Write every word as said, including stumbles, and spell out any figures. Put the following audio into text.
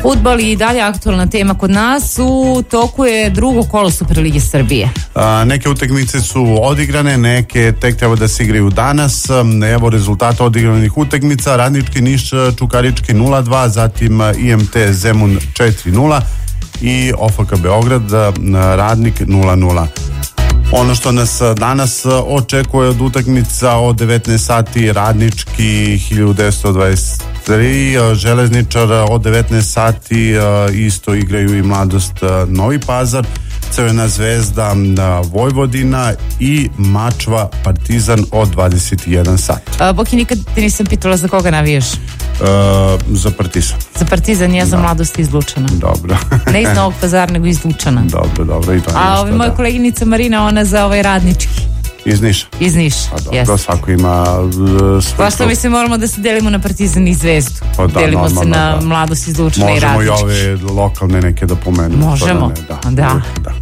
Fudbal i dalje aktualna tema kod nas. U toku je drugo kolo Superlige Srbije. A, neke utakmice su odigrane, neke tek treba da se igraju danas. Evo rezultata odigranih utakmica: Radnički Niš Čukarički nula dva, zatim I M T Zemun četiri nula i O F K Beograd Radnik nula nula. Ono što nas danas očekuje od utakmica od devetnaest sati: Radnički hiljadu devetsto dvadeset tri, Železničar od devetnaest sati, isto igraju i Mladost Novi Pazar, Crvena Zvezda Vojvodina i Mačva Partizan od dvadeset jedan sat. Boki, nikad te nisam pitala za koga navijaš? Uh, za Partizan. Za Partizan, ja za da. Mladost iz Lučana. Dobro. Ne iz Novog Pazara, nego iz Lučana. Dobro, dobro. I to a ovi moja da. koleginica Marina, ona za ovaj Radnički. Iz Niša. Iz Niša, pa dobro, yes. Svako ima uh, svoj... Pa što mi se moramo da se delimo na Partizan i Zvezdu. Pa da, delimo normalno, se na da. Mladost iz Lučana i Radnički. Možemo i ove lokalne neke da pomenemo. Možemo, da, ne, da, da. da.